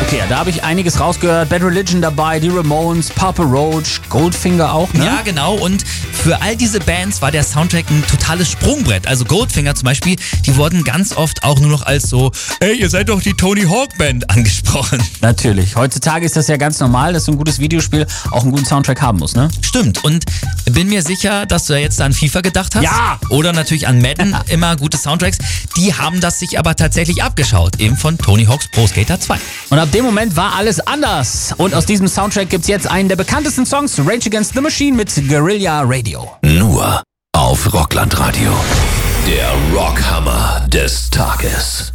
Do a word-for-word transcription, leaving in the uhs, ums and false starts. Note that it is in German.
Okay, da habe ich einiges rausgehört. Bad Religion dabei, die Ramones, Papa Roach, Goldfinger auch, ne? Ja, genau. Und für all diese Bands war der Soundtrack ein totales Sprungbrett. Also Goldfinger zum Beispiel, die wurden ganz oft auch nur noch als so, ey, ihr seid doch die Tony Hawk Band angesprochen. Natürlich. Heutzutage ist das ja ganz normal, dass so ein gutes Videospiel auch einen guten Soundtrack haben muss, ne? Stimmt. Und bin mir sicher, dass du ja jetzt an FIFA gedacht hast. Ja! Oder natürlich an Madden, immer gute Soundtracks. Die haben das sich aber tatsächlich abgeschaut, eben von Tony Hawk's Pro Skater zwei. Und ab dem Moment war alles anders. Und aus diesem Soundtrack gibt's jetzt einen der bekanntesten Songs, Rage Against the Machine mit Guerilla Radio. Nur auf Rockland Radio. Der Rockhammer des Tages.